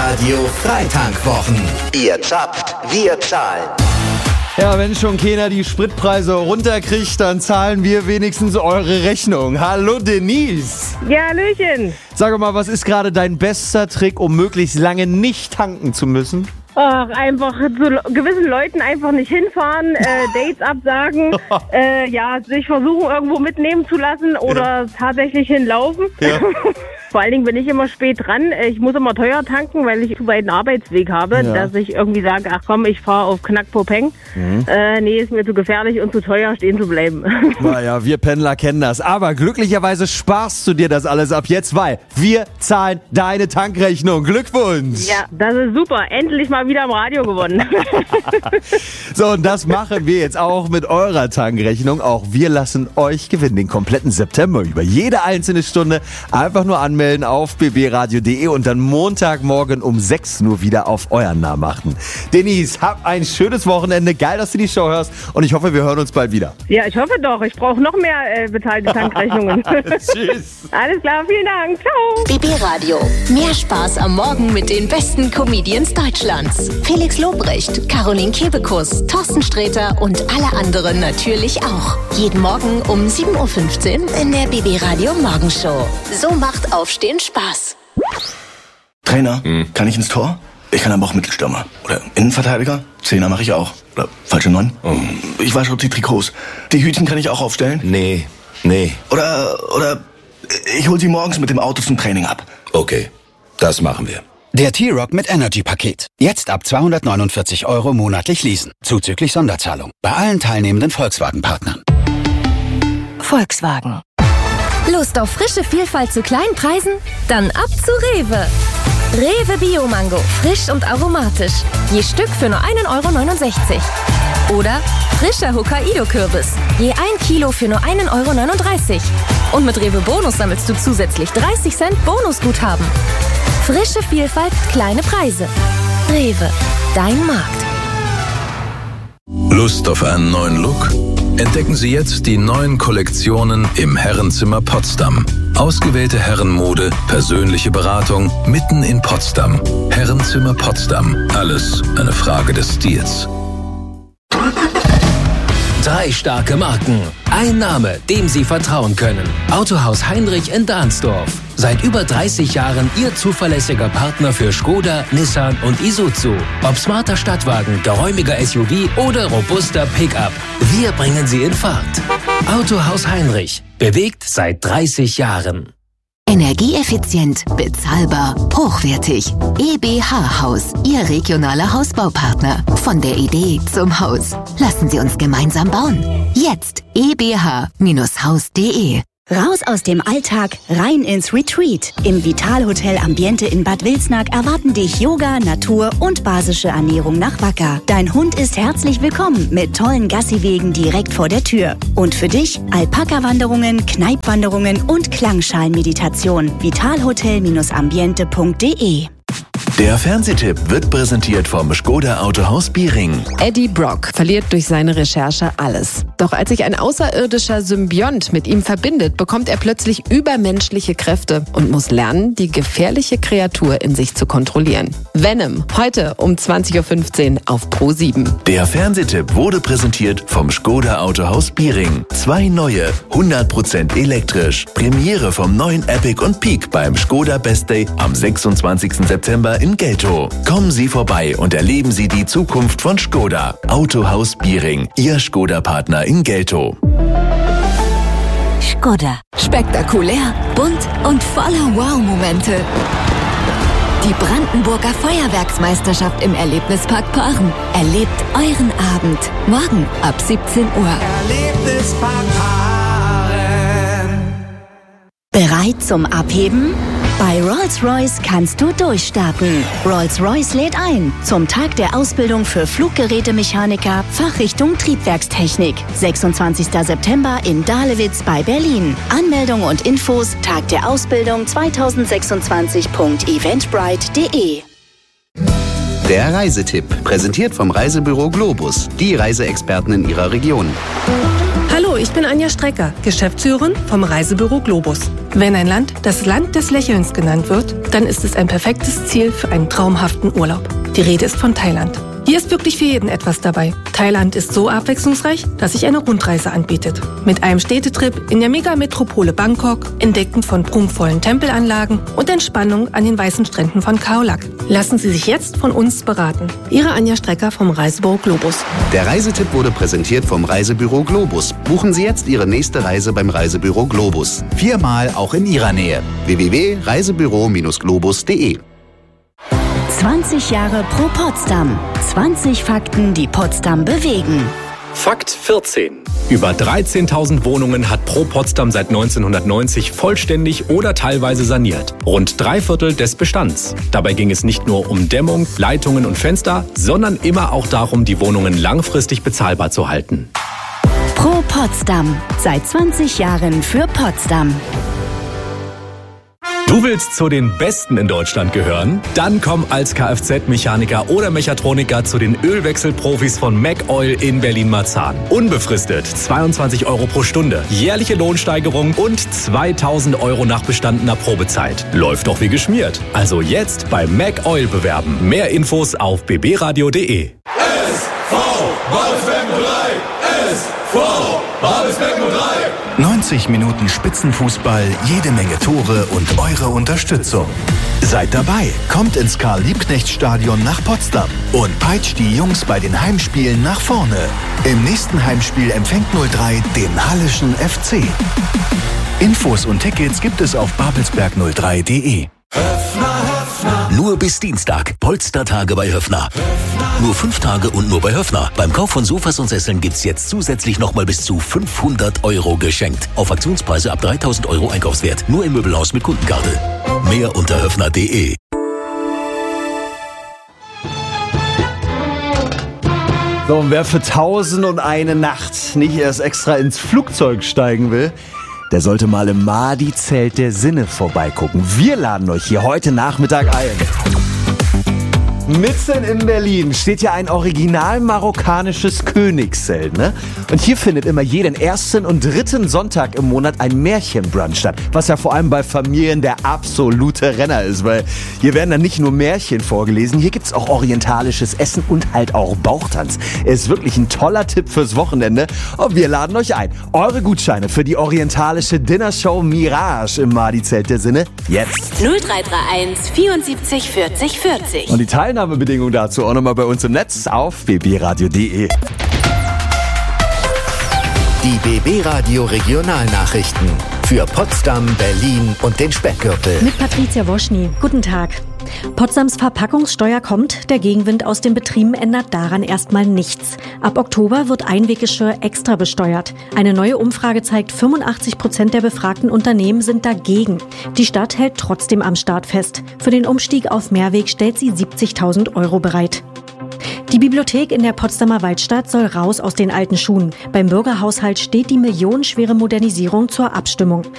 Radio Freitankwwochen. Ihr zapft, wir zahlen. Ja, wenn schon keiner die Spritpreise runterkriegt, dann zahlen wir wenigstens eure Rechnung. Hallo Denise. Ja, Hallöchen. Sag mal, was ist gerade dein bester Trick, um möglichst lange nicht tanken zu müssen? Ach, einfach zu gewissen Leuten einfach nicht hinfahren, Dates absagen, sich versuchen irgendwo mitnehmen zu lassen oder tatsächlich hinlaufen. Ja. Vor allen Dingen bin ich immer spät dran. Ich muss immer teuer tanken, weil ich zu weit einen Arbeitsweg habe, dass ich irgendwie sage, ach komm, ich fahre auf Knackpopeng. Nee, ist mir zu gefährlich und zu teuer, stehen zu bleiben. Naja, wir Pendler kennen das. Aber glücklicherweise sparst du dir das alles ab jetzt, weil wir zahlen deine Tankrechnung. Glückwunsch! Ja, das ist super. Endlich mal wieder im Radio gewonnen. So, und das machen wir jetzt auch mit eurer Tankrechnung. Auch wir lassen euch gewinnen den kompletten September über. Jede einzelne Stunde einfach nur anmelden auf bbradio.de und dann Montagmorgen um 6 Uhr wieder auf euren Namen achten. Denise, hab ein schönes Wochenende. Geil, dass du die Show hörst und ich hoffe, wir hören uns bald wieder. Ja, ich hoffe doch. Ich brauche noch mehr bezahlte Tankrechnungen. Tschüss. Alles klar, vielen Dank. Ciao. BB Radio. Mehr Spaß am Morgen mit den besten Comedians Deutschlands. Felix Lobrecht, Caroline Kebekus, Thorsten Sträter und alle anderen natürlich auch. Jeden Morgen um 7.15 Uhr in der BB Radio Morgenshow. So macht Aufstehen Spaß. Trainer, kann ich ins Tor? Ich kann aber auch Mittelstürmer. Oder Innenverteidiger? Zehner mache ich auch. Oder falsche 9? Ich wasche die Trikots. Die Hütchen kann ich auch aufstellen? Nee. Oder ich hol sie morgens mit dem Auto zum Training ab. Okay, das machen wir. Der T-Rock mit Energy-Paket. Jetzt ab 249 € monatlich leasen. Zuzüglich Sonderzahlung. Bei allen teilnehmenden Volkswagen-Partnern. Volkswagen. Lust auf frische Vielfalt zu kleinen Preisen? Dann ab zu Rewe. Rewe Bio-Mango. Frisch und aromatisch. Je Stück für nur 1,69 €. Oder frischer Hokkaido-Kürbis. Je 1 Kilo für nur 1,39 €. Und mit Rewe Bonus sammelst du zusätzlich 30 Cent Bonusguthaben. Frische Vielfalt, kleine Preise. Rewe. Dein Markt. Lust auf einen neuen Look? Entdecken Sie jetzt die neuen Kollektionen im Herrenzimmer Potsdam. Ausgewählte Herrenmode, persönliche Beratung mitten in Potsdam. Herrenzimmer Potsdam. Alles eine Frage des Stils. 3 starke Marken. Ein Name, dem Sie vertrauen können. Autohaus Heinrich in Dahnsdorf. Seit über 30 Jahren Ihr zuverlässiger Partner für Skoda, Nissan und Isuzu. Ob smarter Stadtwagen, geräumiger SUV oder robuster Pickup. Wir bringen Sie in Fahrt. Autohaus Heinrich. Bewegt seit 30 Jahren. Energieeffizient, bezahlbar, hochwertig. EBH Haus, Ihr regionaler Hausbaupartner. Von der Idee zum Haus. Lassen Sie uns gemeinsam bauen. Jetzt ebh-haus.de. Raus aus dem Alltag, rein ins Retreat. Im Vitalhotel Ambiente in Bad Wilsnack erwarten dich Yoga, Natur und basische Ernährung nach Wacker. Dein Hund ist herzlich willkommen mit tollen Gassiwegen direkt vor der Tür. Und für dich Alpaka-Wanderungen, Kneippwanderungen und Klangschalenmeditation. vitalhotel-ambiente.de. Der Fernsehtipp wird präsentiert vom Škoda Autohaus Biering. Eddie Brock verliert durch seine Recherche alles. Doch als sich ein außerirdischer Symbiont mit ihm verbindet, bekommt er plötzlich übermenschliche Kräfte und muss lernen, die gefährliche Kreatur in sich zu kontrollieren. Venom, heute um 20.15 Uhr auf Pro7. Der Fernsehtipp wurde präsentiert vom Škoda Autohaus Biering. 2 neue, 100% elektrisch. Premiere vom neuen Epic und Peak beim Škoda Best Day am 26. September in Geltow. Kommen Sie vorbei und erleben Sie die Zukunft von Škoda. Autohaus Biering, Ihr Škoda-Partner in Geltow. Škoda. Spektakulär, bunt und voller Wow-Momente. Die Brandenburger Feuerwerksmeisterschaft im Erlebnispark Paaren. Erlebt euren Abend. Morgen ab 17 Uhr. Erlebnispark Paaren. Bereit zum Abheben? Bei Rolls-Royce kannst du durchstarten. Rolls-Royce lädt ein zum Tag der Ausbildung für Fluggerätemechaniker, Fachrichtung Triebwerkstechnik. 26. September in Dahlewitz bei Berlin. Anmeldung und Infos Tag der Ausbildung 2026.eventbrite.de. Der Reisetipp, präsentiert vom Reisebüro Globus, die Reiseexperten in Ihrer Region. Hallo, ich Ich bin Anja Strecker, Geschäftsführerin vom Reisebüro Globus. Wenn ein Land das Land des Lächelns genannt wird, dann ist es ein perfektes Ziel für einen traumhaften Urlaub. Die Rede ist von Thailand. Hier ist wirklich für jeden etwas dabei. Thailand ist so abwechslungsreich, dass sich eine Rundreise anbietet. Mit einem Städtetrip in der Megametropole Bangkok, entdeckend von prunkvollen Tempelanlagen und Entspannung an den weißen Stränden von Khao Lak. Lassen Sie sich jetzt von uns beraten. Ihre Anja Strecker vom Reisebüro Globus. Der Reisetipp wurde präsentiert vom Reisebüro Globus. Buchen Sie jetzt Ihre nächste Reise beim Reisebüro Globus. 4-mal auch in Ihrer Nähe. www.reisebüro-globus.de 20 Jahre pro Potsdam. 20 Fakten, die Potsdam bewegen. Fakt 14. Über 13.000 Wohnungen hat Pro Potsdam seit 1990 vollständig oder teilweise saniert. Rund 3/4 des Bestands. Dabei ging es nicht nur um Dämmung, Leitungen und Fenster, sondern immer auch darum, die Wohnungen langfristig bezahlbar zu halten. Pro Potsdam. Seit 20 Jahren für Potsdam. Du willst zu den Besten in Deutschland gehören? Dann komm als Kfz-Mechaniker oder Mechatroniker zu den Ölwechselprofis von MacOil in Berlin-Marzahn. Unbefristet 22 € pro Stunde, jährliche Lohnsteigerung und 2.000 € nach bestandener Probezeit. Läuft doch wie geschmiert. Also jetzt bei MacOil bewerben. Mehr Infos auf bbradio.de. SV Babelsberg 03! SV Babelsberg 03! 90 Minuten Spitzenfußball, jede Menge Tore und eure Unterstützung. Seid dabei, kommt ins Karl-Liebknecht-Stadion nach Potsdam und peitscht die Jungs bei den Heimspielen nach vorne. Im nächsten Heimspiel empfängt 03 den Hallischen FC. Infos und Tickets gibt es auf babelsberg03.de. Nur bis Dienstag. Polstertage bei Höffner. Nur 5 Tage und nur bei Höffner. Beim Kauf von Sofas und Sesseln gibt's jetzt zusätzlich nochmal bis zu 500 € geschenkt. Auf Aktionspreise ab 3.000 € Einkaufswert. Nur im Möbelhaus mit Kundenkarte. Mehr unter höffner.de. So, und wer für 1001 Nacht nicht erst extra ins Flugzeug steigen will, der sollte mal im Mahdi-Zelt der Sinne vorbeigucken. Wir laden euch hier heute Nachmittag ein. Mitten in Berlin steht ja ein original marokkanisches Königszelt, ne? Und hier findet immer jeden ersten und dritten Sonntag im Monat ein Märchenbrunch statt, was ja vor allem bei Familien der absolute Renner ist, weil hier werden dann nicht nur Märchen vorgelesen, hier gibt's auch orientalisches Essen und halt auch Bauchtanz. Ist wirklich ein toller Tipp fürs Wochenende und wir laden euch ein. Eure Gutscheine für die orientalische Dinnershow Mirage im Mahdi-Zelt der Sinne jetzt. 0331 74 40 40. Und die Teilnahmebedingungen dazu auch nochmal bei uns im Netz auf bbradio.de. Die BB Radio Regionalnachrichten für Potsdam, Berlin und den Speckgürtel. Mit Patricia Woschny. Guten Tag. Potsdams Verpackungssteuer kommt, der Gegenwind aus den Betrieben ändert daran erstmal nichts. Ab Oktober wird Einweggeschirr extra besteuert. Eine neue Umfrage zeigt, 85% der befragten Unternehmen sind dagegen. Die Stadt hält trotzdem am Start fest. Für den Umstieg auf Mehrweg stellt sie 70.000 € bereit. Die Bibliothek in der Potsdamer Waldstadt soll raus aus den alten Schuhen. Beim Bürgerhaushalt steht die millionenschwere Modernisierung zur Abstimmung.